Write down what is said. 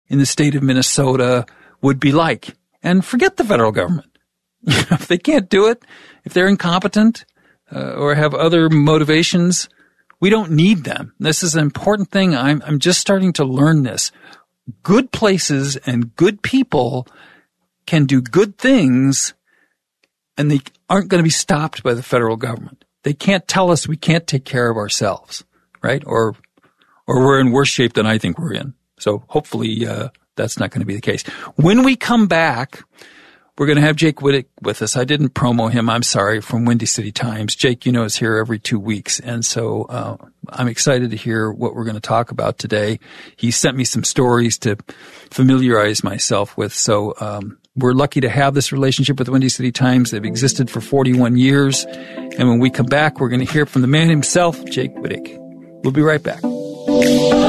in the state of Minnesota would be like. And forget the federal government. If they can't do it, if they're incompetent or have other motivations, we don't need them. This is an important thing. I'm just starting to learn this. Good places and good people can do good things, and they aren't going to be stopped by the federal government. They can't tell us we can't take care of ourselves, right? Or we're in worse shape than I think we're in. So hopefully that's not going to be the case. When we come back, we're going to have Jake Wittek with us. I didn't promo him. I'm sorry, from Windy City Times. Jake, is here every 2 weeks. And so I'm excited to hear what we're going to talk about today. He sent me some stories to familiarize myself with. So we're lucky to have this relationship with Windy City Times. They've existed for 41 years. And when we come back, we're going to hear from the man himself, Jake Wittek. We'll be right back.